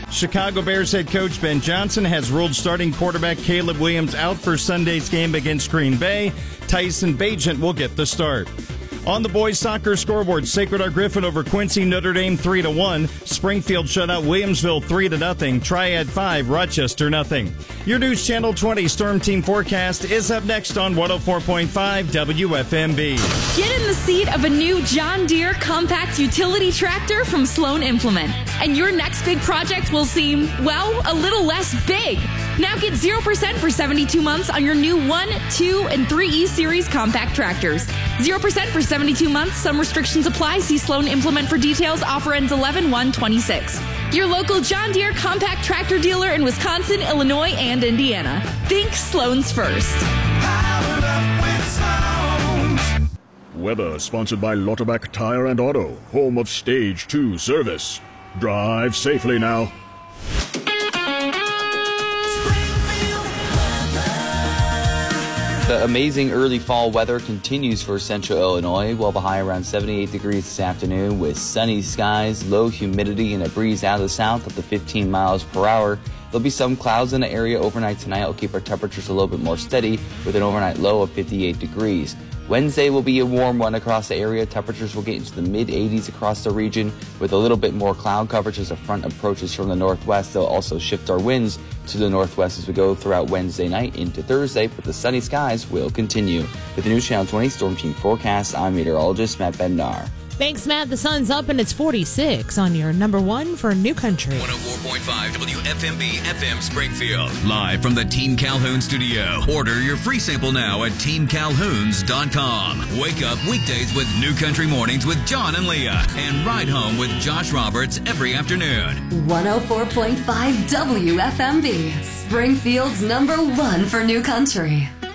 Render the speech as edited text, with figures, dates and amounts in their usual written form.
Chicago Bears head coach Ben Johnson has ruled starting quarterback Caleb Williams out for Sunday's game against Green Bay. Tyson Bagent will get the start. On the boys soccer scoreboard, Sacred Heart Griffin over Quincy Notre Dame 3-1. Springfield shut out Williamsville 3-0. Triad 5, Rochester 0. Your News Channel 20 Storm Team forecast is up next on 104.5 WFMB. Get in the seat of a new John Deere compact utility tractor from Sloan Implement, and your next big project will seem, well, a little less big. Now get 0% for 72 months on your new 1, 2, and 3E Series compact tractors. 0% for 72 months. Some restrictions apply. See Sloan Implement for details. Offer ends 11/1/26. Your local John Deere compact tractor dealer in Wisconsin, Illinois, and Indiana. Think Sloan's first. Powered up with Sloan. Weather sponsored by Lauterbach Tire and Auto, home of Stage 2 service. Drive safely now. The amazing early fall weather continues for central Illinois. We'll have a high around 78 degrees this afternoon with sunny skies, low humidity, and a breeze out of the south up to 15 miles per hour. There'll be some clouds in the area overnight tonight. It'll keep our temperatures a little bit more steady with an overnight low of 58 degrees. Wednesday will be a warm one across the area. Temperatures will get into the mid-80s across the region with a little bit more cloud coverage as the front approaches from the northwest. They'll also shift our winds to the northwest as we go throughout Wednesday night into Thursday, but the sunny skies will continue. With the News Channel 20 Storm Team forecast, I'm meteorologist Matt Bednar. Thanks, Matt. The sun's up and it's 46 on your number one for New Country. 104.5 WFMB FM Springfield. Live from the Team Calhoun studio. Order your free sample now at teamcalhouns.com. Wake up weekdays with New Country Mornings with John and Leah. And ride home with Josh Roberts every afternoon. 104.5 WFMB. Springfield's number one for New Country.